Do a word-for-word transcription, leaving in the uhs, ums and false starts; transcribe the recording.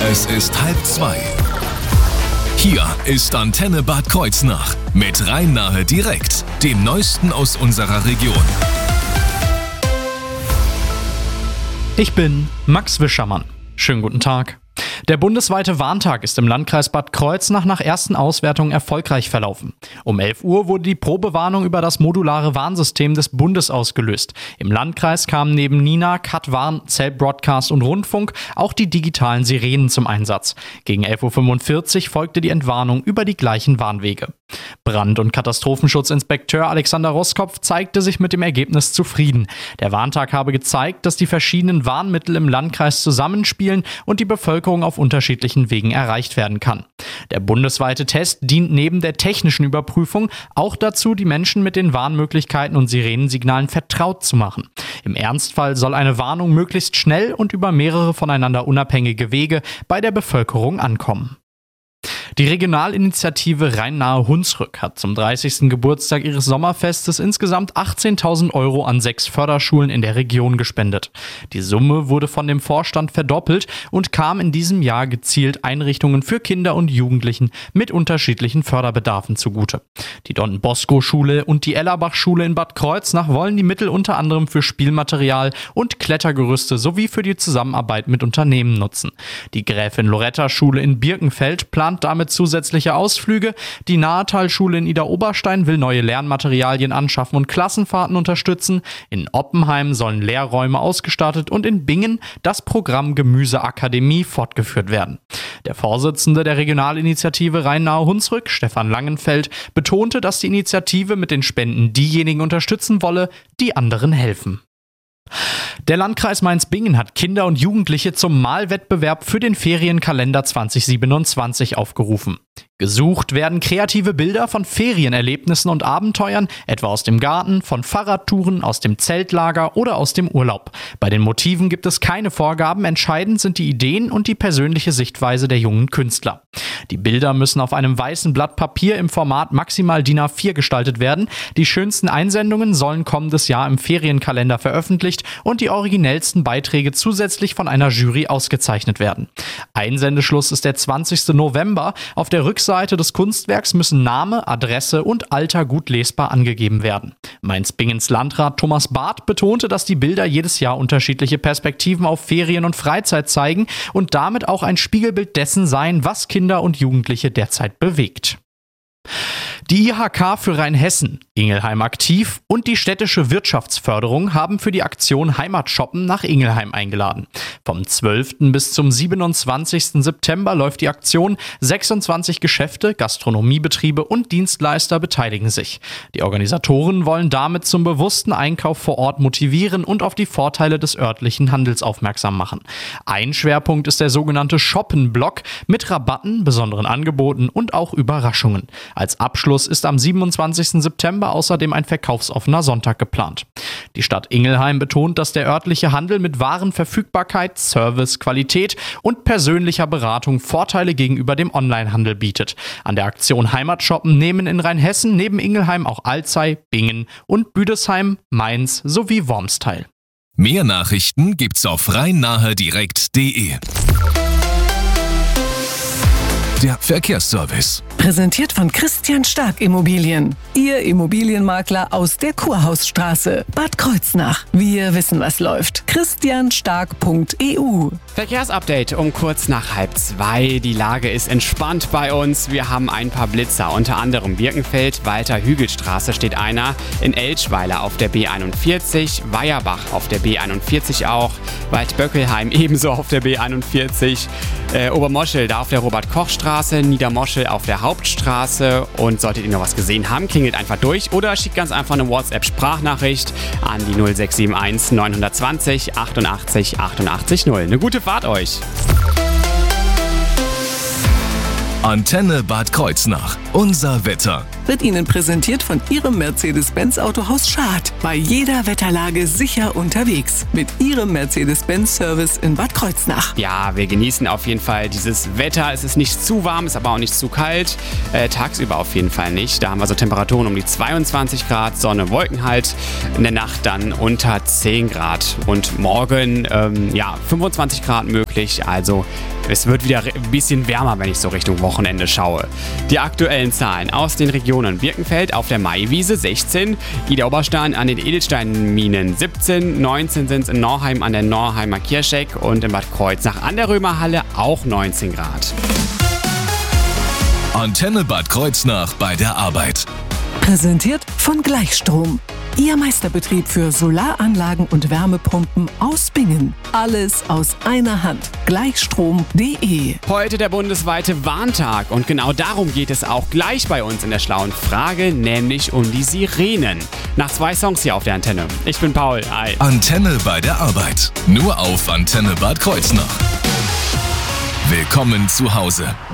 Es ist halb zwei. Hier ist Antenne Bad Kreuznach mit Rhein-Nahe direkt, dem Neuesten aus unserer Region. Ich bin Max Wischermann. Schönen guten Tag. Der bundesweite Warntag ist im Landkreis Bad Kreuznach nach ersten Auswertungen erfolgreich verlaufen. Um elf Uhr wurde die Probewarnung über das modulare Warnsystem des Bundes ausgelöst. Im Landkreis kamen neben Nina, Cat-Warn, Cell Broadcast und Rundfunk auch die digitalen Sirenen zum Einsatz. Gegen elf Uhr fünfundvierzig folgte die Entwarnung über die gleichen Warnwege. Brand- und Katastrophenschutzinspekteur Alexander Roskopf zeigte sich mit dem Ergebnis zufrieden. Der Warntag habe gezeigt, dass die verschiedenen Warnmittel im Landkreis zusammenspielen und die Bevölkerung auf unterschiedlichen Wegen erreicht werden kann. Der bundesweite Test dient neben der technischen Überprüfung auch dazu, die Menschen mit den Warnmöglichkeiten und Sirenensignalen vertraut zu machen. Im Ernstfall soll eine Warnung möglichst schnell und über mehrere voneinander unabhängige Wege bei der Bevölkerung ankommen. Die Regionalinitiative Rhein-Nahe-Hunsrück hat zum dreißigsten Geburtstag ihres Sommerfestes insgesamt achtzehntausend Euro an sechs Förderschulen in der Region gespendet. Die Summe wurde von dem Vorstand verdoppelt und kam in diesem Jahr gezielt Einrichtungen für Kinder und Jugendlichen mit unterschiedlichen Förderbedarfen zugute. Die Don-Bosco-Schule und die Ellerbach-Schule in Bad Kreuznach wollen die Mittel unter anderem für Spielmaterial und Klettergerüste sowie für die Zusammenarbeit mit Unternehmen nutzen. Die Gräfin-Loretta-Schule in Birkenfeld plant damit zusätzliche Ausflüge. Die Nahetalschule in Idar-Oberstein will neue Lernmaterialien anschaffen und Klassenfahrten unterstützen. In Oppenheim sollen Lehrräume ausgestattet und in Bingen das Programm Gemüseakademie fortgeführt werden. Der Vorsitzende der Regionalinitiative Rhein-Nahe-Hunsrück, Stefan Langenfeld, betonte, dass die Initiative mit den Spenden diejenigen unterstützen wolle, die anderen helfen. Der Landkreis Mainz-Bingen hat Kinder und Jugendliche zum Malwettbewerb für den Ferienkalender zwanzig siebenundzwanzig aufgerufen. Gesucht werden kreative Bilder von Ferienerlebnissen und Abenteuern, etwa aus dem Garten, von Fahrradtouren, aus dem Zeltlager oder aus dem Urlaub. Bei den Motiven gibt es keine Vorgaben, entscheidend sind die Ideen und die persönliche Sichtweise der jungen Künstler. Die Bilder müssen auf einem weißen Blatt Papier im Format maximal D I N A vier gestaltet werden. Die schönsten Einsendungen sollen kommendes Jahr im Ferienkalender veröffentlicht und die originellsten Beiträge zusätzlich von einer Jury ausgezeichnet werden. Einsendeschluss ist der zwanzigsten November. Auf der Rückseite des Kunstwerks müssen Name, Adresse und Alter gut lesbar angegeben werden. Mainz-Bingens Landrat Thomas Barth betonte, dass die Bilder jedes Jahr unterschiedliche Perspektiven auf Ferien und Freizeit zeigen und damit auch ein Spiegelbild dessen seien, was Kinder und Jugendliche derzeit bewegt. Die I H K für Rheinhessen, Ingelheim aktiv und die städtische Wirtschaftsförderung haben für die Aktion Heimatshoppen nach Ingelheim eingeladen. Vom zwölften bis zum siebenundzwanzigsten September läuft die Aktion. sechsundzwanzig Geschäfte, Gastronomiebetriebe und Dienstleister beteiligen sich. Die Organisatoren wollen damit zum bewussten Einkauf vor Ort motivieren und auf die Vorteile des örtlichen Handels aufmerksam machen. Ein Schwerpunkt ist der sogenannte Shoppen-Block mit Rabatten, besonderen Angeboten und auch Überraschungen. Als Abschluss ist am siebenundzwanzigsten September außerdem ein verkaufsoffener Sonntag geplant. Die Stadt Ingelheim betont, dass der örtliche Handel mit Warenverfügbarkeit, Service, Qualität und persönlicher Beratung Vorteile gegenüber dem Onlinehandel bietet. An der Aktion Heimatshoppen nehmen in Rheinhessen neben Ingelheim auch Alzey, Bingen und Büdesheim, Mainz sowie Worms teil. Mehr Nachrichten gibt's auf rhein-nahe direkt punkt de. Der Verkehrsservice. Präsentiert von Christian Stark Immobilien. Ihr Immobilienmakler aus der Kurhausstraße. Bad Kreuznach. Wir wissen, was läuft. christian stark punkt e u. Verkehrsupdate um kurz nach halb zwei. Die Lage ist entspannt bei uns. Wir haben ein paar Blitzer, unter anderem Birkenfeld, Walter-Hügel-Straße steht einer, in Elschweiler auf der B einundvierzig, Weierbach auf der B einundvierzig auch, Waldböckelheim ebenso auf der B einundvierzig, äh, Obermoschel da auf der Robert-Koch-Straße, Niedermoschel auf der Hauptstraße. Und solltet ihr noch was gesehen haben, klingelt einfach durch oder schickt ganz einfach eine WhatsApp-Sprachnachricht an die null sechs sieben eins neun zwei null achtundachtzig achtundachtzig null. Eine gute Fahrt euch! Antenne Bad Kreuznach. Unser Wetter. Wird Ihnen präsentiert von Ihrem Mercedes-Benz Autohaus Schad. Bei jeder Wetterlage sicher unterwegs. Mit Ihrem Mercedes-Benz-Service in Bad Kreuznach. Ja, wir genießen auf jeden Fall dieses Wetter. Es ist nicht zu warm, ist aber auch nicht zu kalt. Äh, tagsüber auf jeden Fall nicht. Da haben wir so Temperaturen um die zweiundzwanzig Grad, Sonne, Wolken halt. In der Nacht dann unter zehn Grad. Und morgen, ähm, ja, fünfundzwanzig Grad möglich. Also es wird wieder ein bisschen wärmer, wenn ich so Richtung Wochenende schaue. Die aktuellen Zahlen aus den Regionen: Birkenfeld auf der Maiwiese sechzehn, Idar-Oberstein an den Edelsteinminen siebzehn, neunzehn sind es in Norheim an der Norheimer Kircheck und in Bad Kreuznach an der Römerhalle auch neunzehn Grad. Antenne Bad Kreuznach bei der Arbeit. Präsentiert von Gleichstrom. Ihr Meisterbetrieb für Solaranlagen und Wärmepumpen aus Bingen. Alles aus einer Hand. Gleichstrom punkt de. Heute der bundesweite Warntag und genau darum geht es auch gleich bei uns in der schlauen Frage, nämlich um die Sirenen. Nach zwei Songs hier auf der Antenne. Ich bin Paul. Hi. Antenne bei der Arbeit. Nur auf Antenne Bad Kreuznach. Willkommen zu Hause.